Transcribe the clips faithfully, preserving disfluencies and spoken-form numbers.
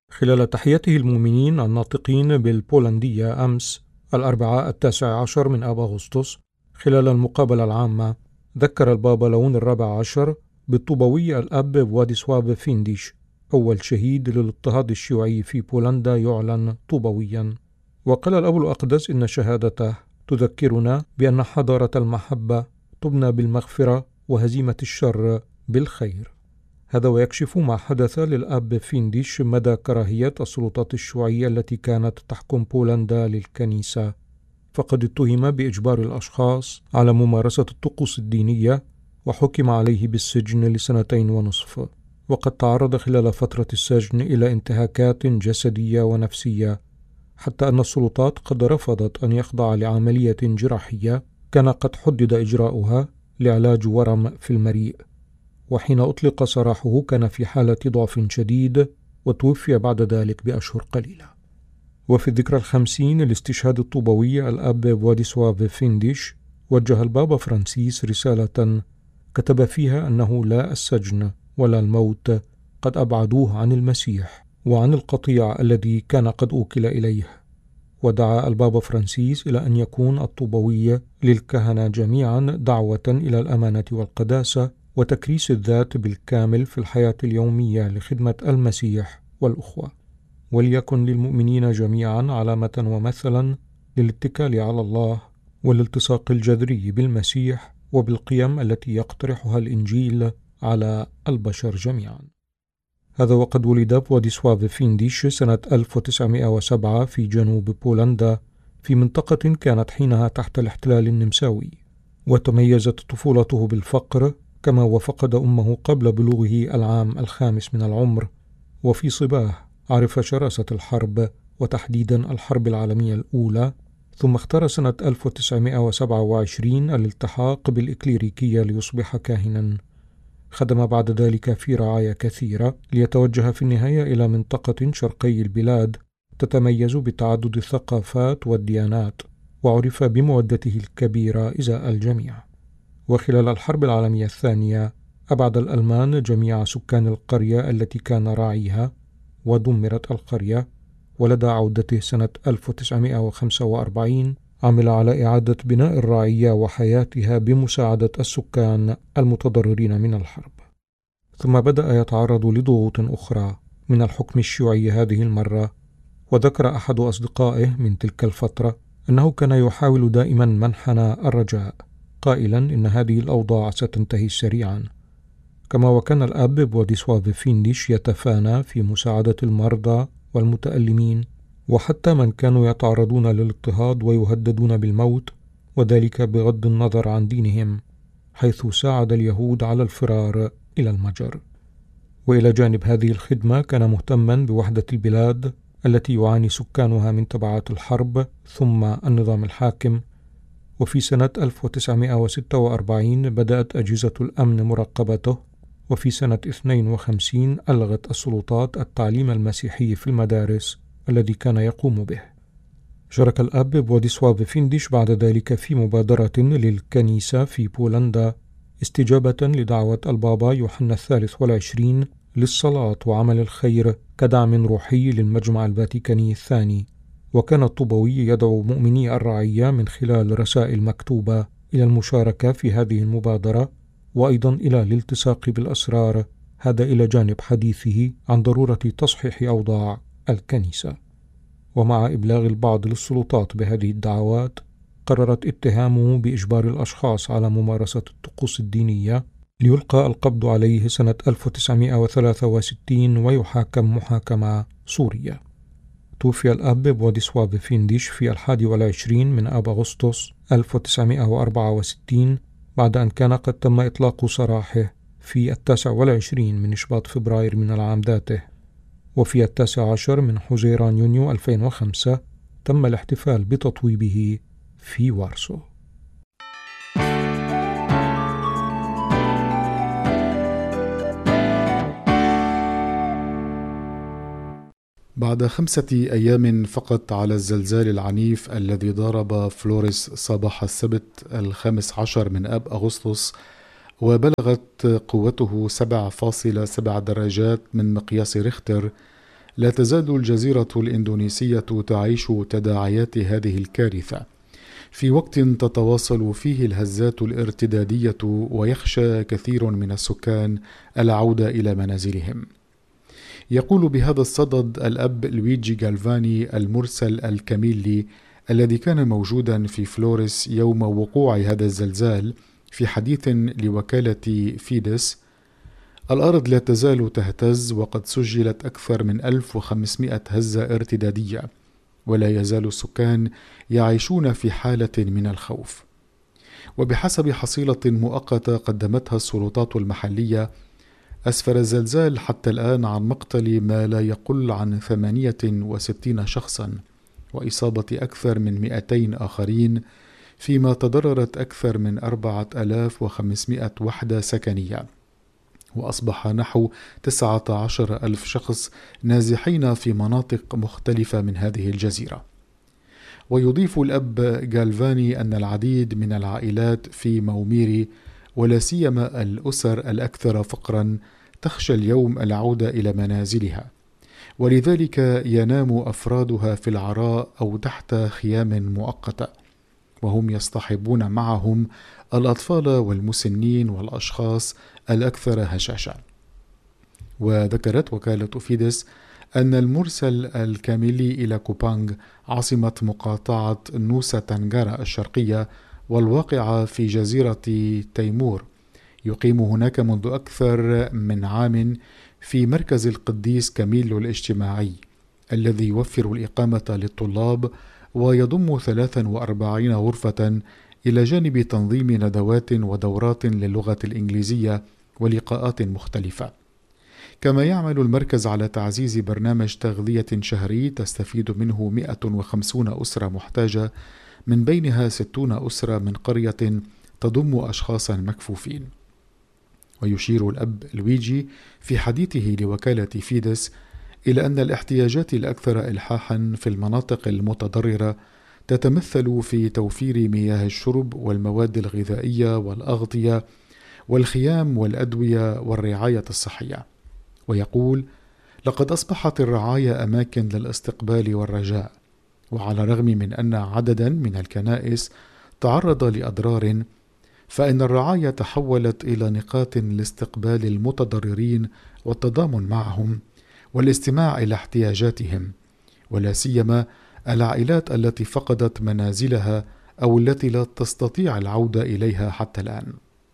خلال تحيته المؤمنين الناطقين بالبولندية أمس الأربعاء التاسع عشر من آب أغسطس خلال المقابلة العامة، ذكر البابا لون الرابع عشر بالطوبوي الأب فلاديسواف فينديش، أول شهيد للاضطهاد الشيوعي في بولندا يعلن طوبويا. وقال الأب الأقدس إن شهادته تذكرنا بأن حضارة المحبة تبنى بالمغفرة وهزيمة الشر بالخير. هذا ويكشف ما حدث للأب فينديش مدى كراهية السلطات الشيوعية التي كانت تحكم بولندا للكنيسة، فقد اتهم بإجبار الأشخاص على ممارسة الطقوس الدينية وحكم عليه بالسجن لسنتين ونصف. وقد تعرض خلال فترة السجن إلى انتهاكات جسدية ونفسية، حتى أن السلطات قد رفضت أن يخضع لعملية جراحية كان قد حدد إجراؤها لعلاج ورم في المريء. وحين أطلق سراحه كان في حالة ضعف شديد، وتوفي بعد ذلك بأشهر قليلة. وفي الذكرى الخمسين لاستشهاد الطوبوي الأب فلاديسواف فينديش، وجه البابا فرانسيس رسالة كتب فيها أنه لا السجن ولا الموت قد أبعدوه عن المسيح وعن القطيع الذي كان قد أوكل إليه. ودعا البابا فرانسيس إلى أن يكون الطوبوي للكهنة جميعا دعوة إلى الأمانة والقداسة وتكريس الذات بالكامل في الحياة اليومية لخدمة المسيح والأخوة، وليكن للمؤمنين جميعا علامة ومثلا للاتكال على الله والالتصاق الجذري بالمسيح وبالقيم التي يقترحها الإنجيل على البشر جميعا. هذا وقد ولد فلاديسواف فينديش سنة ألف وتسعمائة وسبعة في جنوب بولندا، في منطقة كانت حينها تحت الاحتلال النمساوي، وتميزت طفولته بالفقر، كما وفقد أمه قبل بلوغه العام الخامس من العمر. وفي صباه عرف شراسة الحرب، وتحديدا الحرب العالمية الأولى، ثم اختار سنة ألف وتسعمائة وسبعة وعشرين الالتحاق بالإكليريكية ليصبح كاهنا. خدم بعد ذلك في رعايا كثيرة، ليتوجه في النهاية إلى منطقة شرقي البلاد تتميز بتعدد الثقافات والديانات، وعرف بمودته الكبيرة إزاء الجميع. وخلال الحرب العالمية الثانية أبعد الألمان جميع سكان القرية التي كان راعيها، ودمرت القرية. ولدى عودته سنة ألف وتسعمائة وخمسة وأربعين عمل على إعادة بناء الرعية وحياتها بمساعدة السكان المتضررين من الحرب. ثم بدأ يتعرض لضغوط أخرى من الحكم الشيوعي هذه المرة. وذكر أحد أصدقائه من تلك الفترة أنه كان يحاول دائما منحنى الرجاء، قائلا إن هذه الأوضاع ستنتهي سريعا. كما وكان الأب فلاديسواف فينديش يتفانى في مساعدة المرضى والمتألمين، وحتى من كانوا يتعرضون للاضطهاد ويهددون بالموت، وذلك بغض النظر عن دينهم، حيث ساعد اليهود على الفرار إلى المجر. وإلى جانب هذه الخدمة كان مهتما بوحدة البلاد التي يعاني سكانها من تبعات الحرب ثم النظام الحاكم. وفي سنة ألف وتسعمائة وستة وأربعين بدأت أجهزة الأمن مراقبته، وفي سنة اثنين وخمسين ألغت السلطات التعليم المسيحي في المدارس الذي كان يقوم به. شارك الأب فلاديسواف فينديش بعد ذلك في مبادرة للكنيسة في بولندا، استجابة لدعوة البابا يوحنا الثالث والعشرين للصلاة وعمل الخير كدعم روحي للمجمع الفاتيكاني الثاني. وكان الطوبوي يدعو مؤمني الرعية من خلال رسائل مكتوبة إلى المشاركة في هذه المبادرة، وأيضا إلى الالتصاق بالأسرار، هذا إلى جانب حديثه عن ضرورة تصحيح أوضاع الكنيسة. ومع إبلاغ البعض للسلطات بهذه الدعوات، قررت اتهامه بإجبار الأشخاص على ممارسة الطقوس الدينية، ليلقى القبض عليه سنة ألف وتسعمائة وثلاثة وستين ويحاكم محاكمة سورية. توفي الأب فلاديسواف فينديش في الحادي والعشرين من آب أغسطس ألف وتسعمائة وأربعة وستين، بعد أن كان قد تم إطلاق سراحه في التاسع والعشرين من شباط فبراير من العام ذاته. وفي التاسع عشر من حزيران يونيو ألفين وخمسة تم الاحتفال بتطويبه في وارسو. بعد خمسة أيام فقط على الزلزال العنيف الذي ضرب فلوريس صباح السبت الخامس عشر من آب أغسطس، وبلغت قوته سبعة فاصلة سبعة درجات من مقياس ريختر، لا تزال الجزيرة الإندونيسية تعيش تداعيات هذه الكارثة في وقت تتواصل فيه الهزات الارتدادية ويخشى كثير من السكان العودة إلى منازلهم. يقول بهذا الصدد الأب لويجي غالفاني المرسل الكاميلي الذي كان موجودا في فلوريس يوم وقوع هذا الزلزال في حديث لوكالة فيدس: الأرض لا تزال تهتز وقد سجلت أكثر من ألف وخمسمائة هزة ارتدادية، ولا يزال السكان يعيشون في حالة من الخوف. وبحسب حصيلة مؤقتة قدمتها السلطات المحلية، أسفر الزلزال حتى الآن عن مقتل ما لا يقل عن ثمانية وستين شخصا وإصابة أكثر من مئتين آخرين، فيما تضررت أكثر من أربعة آلاف وخمسمائة وحدة سكنية، وأصبح نحو تسعة عشر ألف شخص نازحين في مناطق مختلفة من هذه الجزيرة. ويضيف الأب غالفاني أن العديد من العائلات في موميري ولا سيما الأسر الأكثر فقرا تخشى اليوم العودة إلى منازلها، ولذلك ينام أفرادها في العراء أو تحت خيام مؤقتة، وهم يصطحبون معهم الأطفال والمسنين والأشخاص الأكثر هشاشة. وذكرت وكالة فيدس أن المرسل الكاميلي إلى كوبانغ عاصمة مقاطعة نوسا تنغارا الشرقية والواقعة في جزيرة تيمور يقيم هناك منذ أكثر من عام في مركز القديس كاميلو الاجتماعي الذي يوفر الإقامة للطلاب ويضم ثلاث وأربعين غرفة إلى جانب تنظيم ندوات ودورات للغة الإنجليزية ولقاءات مختلفة. كما يعمل المركز على تعزيز برنامج تغذية شهري تستفيد منه مئة وخمسين أسرة محتاجة، من بينها ستون أسرة من قرية تضم أشخاصا مكفوفين. ويشير الأب لويجي في حديثه لوكالة فيدس إلى أن الاحتياجات الأكثر إلحاحا في المناطق المتضررة تتمثل في توفير مياه الشرب والمواد الغذائية والأغطية والخيام والأدوية والرعاية الصحية. ويقول: لقد أصبحت الرعاية أماكن للاستقبال والرجاء، وعلى الرغم من أن عددا من الكنائس تعرض لأضرار، فإن الرعاية تحولت إلى نقاط لاستقبال المتضررين والتضامن معهم والاستماع إلى احتياجاتهم، ولا سيما العائلات التي فقدت منازلها أو التي لا تستطيع العودة إليها حتى الآن.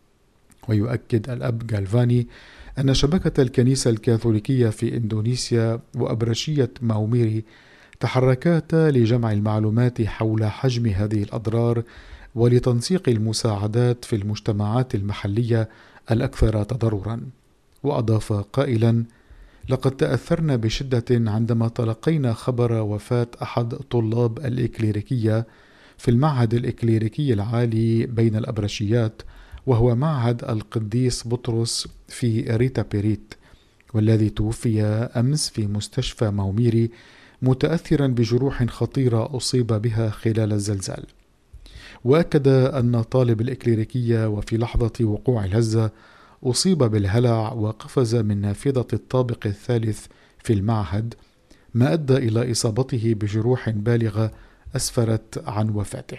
ويؤكد الأب غالفاني أن شبكة الكنيسة الكاثوليكية في إندونيسيا وأبرشية ماوميري تحركاتا لجمع المعلومات حول حجم هذه الأضرار ولتنسيق المساعدات في المجتمعات المحلية الأكثر تضررا. وأضاف قائلا: لقد تأثرنا بشدة عندما تلقينا خبر وفاة أحد طلاب الإكليريكية في المعهد الإكليريكي العالي بين الأبرشيات، وهو معهد القديس بطرس في ريتا بيريت، والذي توفي أمس في مستشفى ماوميري متأثرا بجروح خطيرة أصيب بها خلال الزلزال. وأكد أن طالب الإكليريكية وفي لحظة وقوع الهزة أصيب بالهلع وقفز من نافذة الطابق الثالث في المعهد، ما أدى إلى إصابته بجروح بالغة أسفرت عن وفاته.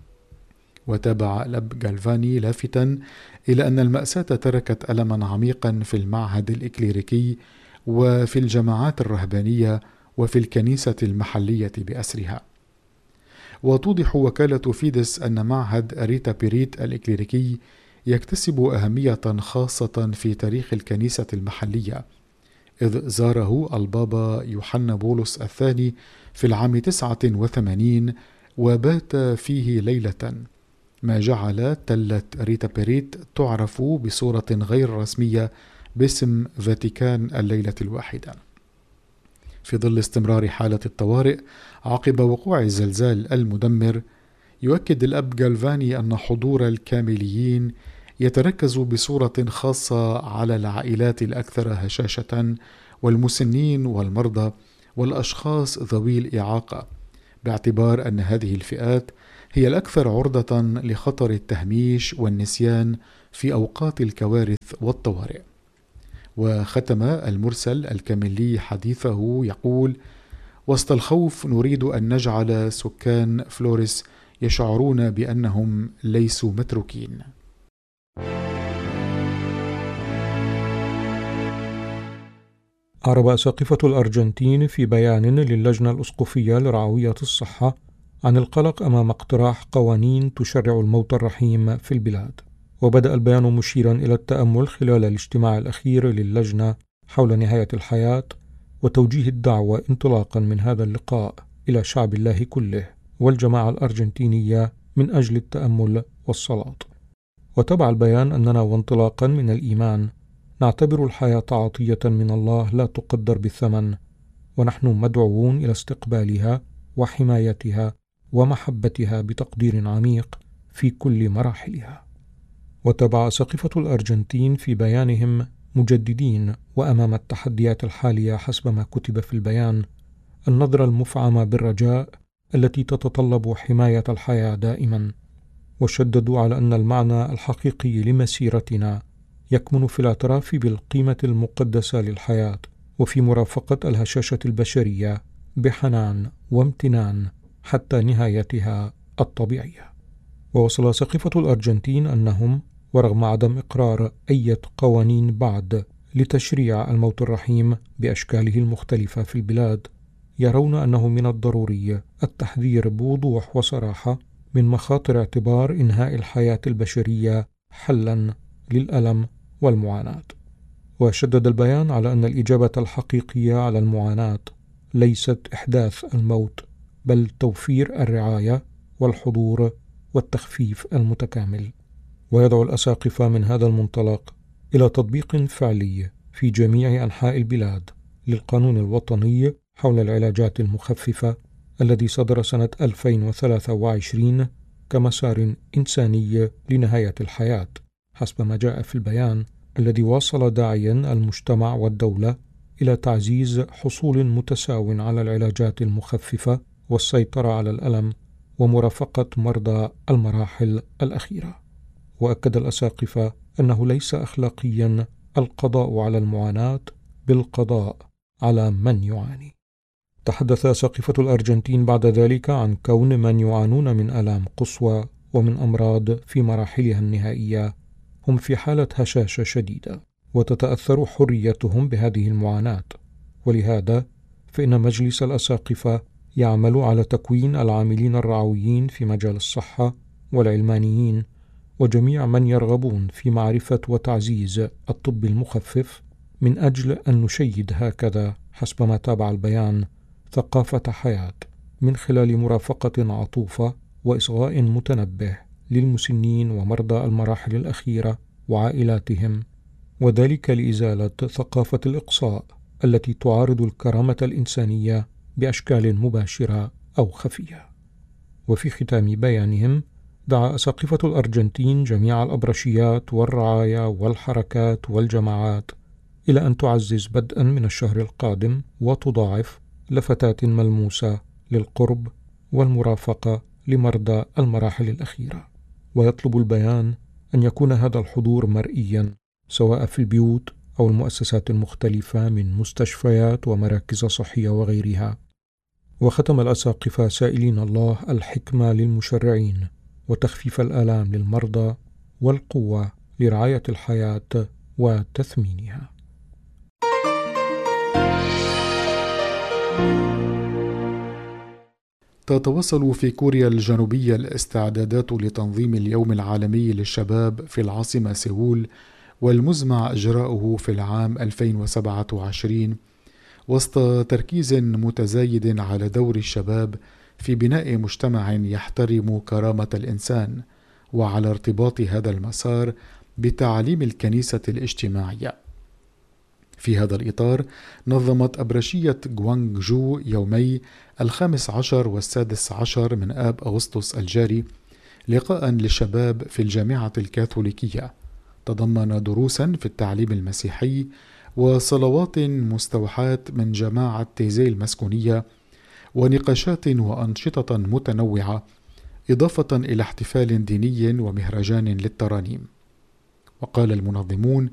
وتابع الأب غالفاني لافتا إلى أن المأساة تركت ألما عميقا في المعهد الإكليريكي وفي الجماعات الرهبانية وفي الكنيسة المحلية بأسرها. وتوضح وكالة فيدس أن معهد ريتا بيريت الإكليريكي يكتسب أهمية خاصة في تاريخ الكنيسة المحلية، إذ زاره البابا يوحنا بولس الثاني في العام تسعة وثمانين وبات فيه ليلة، ما جعل تلة ريتا بيريت تعرف بصورة غير رسمية باسم فاتيكان الليلة الواحدة. في ظل استمرار حالة الطوارئ عقب وقوع الزلزال المدمر، يؤكد الأب غالفاني أن حضور الكاميليين يتركز بصورة خاصة على العائلات الأكثر هشاشة والمسنين والمرضى والأشخاص ذوي الإعاقة، باعتبار أن هذه الفئات هي الأكثر عرضة لخطر التهميش والنسيان في أوقات الكوارث والطوارئ. وختم المرسل الكاميلي حديثه يقول: وسط الخوف نريد أن نجعل سكان فلوريس يشعرون بأنهم ليسوا متروكين. أعرب أساقفة الأرجنتين في بيان للجنة الأسقفية لرعوية الصحة عن القلق أمام اقتراح قوانين تشرع الموت الرحيم في البلاد. وبدأ البيان مشيرا إلى التأمل خلال الاجتماع الأخير للجنة حول نهاية الحياة، وتوجيه الدعوة انطلاقا من هذا اللقاء إلى شعب الله كله والجماعة الأرجنتينية من أجل التأمل والصلاة. وتبع البيان أننا وانطلاقا من الإيمان نعتبر الحياة عطية من الله لا تقدر بالثمن، ونحن مدعوون إلى استقبالها وحمايتها ومحبتها بتقدير عميق في كل مراحلها. وتبع أساقفة الأرجنتين في بيانهم مجددين وأمام التحديات الحالية حسب ما كتب في البيان النظرة المفعمة بالرجاء التي تتطلب حماية الحياة دائما، وشددوا على أن المعنى الحقيقي لمسيرتنا يكمن في الاعتراف بالقيمة المقدسة للحياة وفي مرافقة الهشاشة البشرية بحنان وامتنان حتى نهايتها الطبيعية. ووصل أساقفة الأرجنتين أنهم ورغم عدم إقرار أي قوانين بعد لتشريع الموت الرحيم بأشكاله المختلفة في البلاد، يرون أنه من الضروري التحذير بوضوح وصراحة من مخاطر اعتبار إنهاء الحياة البشرية حلاً للألم والمعاناة. وشدد البيان على أن الإجابة الحقيقية على المعاناة ليست إحداث الموت، بل توفير الرعاية والحضور والتخفيف المتكامل. ويدعو الأساقفة من هذا المنطلق إلى تطبيق فعلي في جميع أنحاء البلاد للقانون الوطني حول العلاجات المخففة الذي صدر سنة ألفين وثلاثة وعشرين كمسار إنساني لنهاية الحياة حسب ما جاء في البيان، الذي واصل داعيا المجتمع والدولة إلى تعزيز حصول متساو على العلاجات المخففة والسيطرة على الألم ومرافقة مرضى المراحل الأخيرة. وأكد الأساقفة أنه ليس أخلاقيا القضاء على المعاناة بالقضاء على من يعاني. تحدث أساقفة الأرجنتين بعد ذلك عن كون من يعانون من آلام قصوى ومن أمراض في مراحلها النهائية هم في حالة هشاشة شديدة، وتتأثر حريتهم بهذه المعاناة. ولهذا فإن مجلس الأساقفة يعمل على تكوين العاملين الرعويين في مجال الصحة والعلمانيين وجميع من يرغبون في معرفة وتعزيز الطب المخفف من أجل أن نشيد هكذا حسب ما تابع البيان ثقافة حياة من خلال مرافقة عطوفة وإصغاء متنبه للمسنين ومرضى المراحل الأخيرة وعائلاتهم، وذلك لإزالة ثقافة الإقصاء التي تعارض الكرامة الإنسانية بأشكال مباشرة أو خفية. وفي ختام بيانهم دعا أساقفة الأرجنتين جميع الأبرشيات والرعايا والحركات والجماعات إلى أن تعزز بدءا من الشهر القادم وتضاعف لفتات ملموسة للقرب والمرافقة لمرضى المراحل الأخيرة. ويطلب البيان أن يكون هذا الحضور مرئيا سواء في البيوت أو المؤسسات المختلفة من مستشفيات ومراكز صحية وغيرها. وختم الأساقفة سائلين الله الحكمة للمشرعين وتخفيف الآلام للمرضى والقوة لرعاية الحياة وتثمينها. تتواصل في كوريا الجنوبية الاستعدادات لتنظيم اليوم العالمي للشباب في العاصمة سيول، والمزمع إجراؤه في العام ألفين وسبعة وعشرين وسط تركيز متزايد على دور الشباب في بناء مجتمع يحترم كرامة الإنسان، وعلى ارتباط هذا المسار بتعاليم الكنيسة الاجتماعية. في هذا الإطار نظمت أبرشية غوانغجو يومي الخامس عشر والسادس عشر من آب أغسطس الجاري لقاء للشباب في الجامعة الكاثوليكية، تضمن دروسا في التعليم المسيحي وصلوات مستوحاة من جماعة تيزي المسكونية ونقاشات وأنشطة متنوعة، إضافة إلى احتفال ديني ومهرجان للترانيم. وقال المنظمون